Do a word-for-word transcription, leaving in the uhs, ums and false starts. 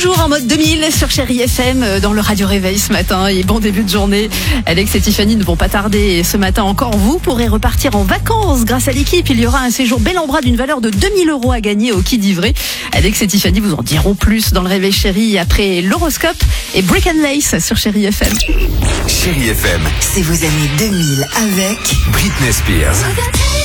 Toujours en mode deux mille sur Chérie F M dans le Radio Réveil ce matin et bon début de journée. Alex et Tiffany ne vont pas tarder et ce matin encore vous pourrez repartir en vacances grâce à l'équipe. Il y aura un séjour bel en bras d'une valeur de deux mille euros à gagner au Quai d'Ivray. Alex et Tiffany vous en diront plus dans le Réveil Chérie après l'horoscope et Brick and Lace sur Chérie F M. Chérie F M, C'est vos années deux mille avec Britney Spears.